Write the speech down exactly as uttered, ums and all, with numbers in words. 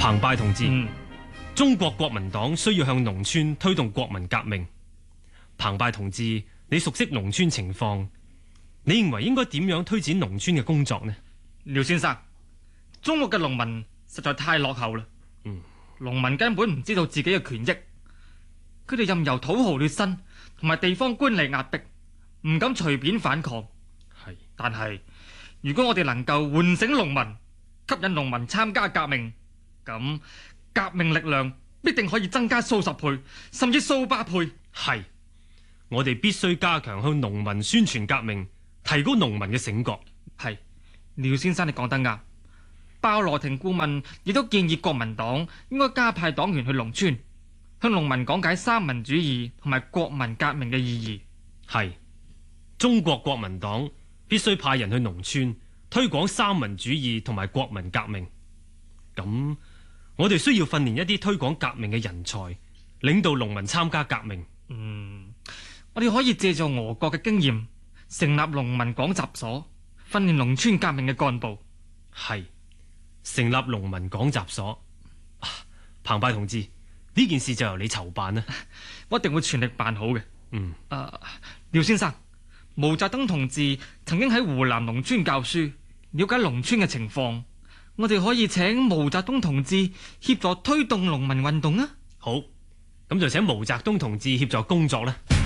澎湃同志， 嗯， 中國國民黨需要向農村推動國民革命。澎湃同志，你熟悉農村情況，你認為應該點樣推展農村嘅工作呢？ 廖先生，中國嘅農民實在太落後啦。 嗯， 農民根本唔知道自己嘅權益，佢哋任由土豪劣紳同埋地方官吏壓迫，唔敢隨便反抗。 係， 但係如果我哋能夠喚醒農民，吸引農民參加革命，咁革命力量必定可以增加數十倍，甚至數百倍。 係，我哋必須加強向農民宣傳革命，提高農民嘅醒覺。 係，廖先生你講得啱。鮑羅廷顧問亦都建議國民黨應該加派黨員去農村，向農民講解三民主義同埋國民革命嘅意義。 係，中國國民黨必須派人去農村推廣三民主義同埋國民革命。咁我哋需要訓練一啲推廣革命嘅人才，領導農民參加革命。 嗯，我哋可以借助俄國嘅經驗，成立農民講習所，訓練農村革命嘅幹部。 係，成立農民講習所。啊，澎湃同志，呢件事就由你籌辦啦。 我一定會全力辦好嘅。 嗯， 啊，廖先生，毛澤東同志曾經喺湖南農村教書，了解農村嘅情況。我哋可以請毛澤東同志協助推動農民運動啊！ 好，咁就請毛澤東同志協助工作啦。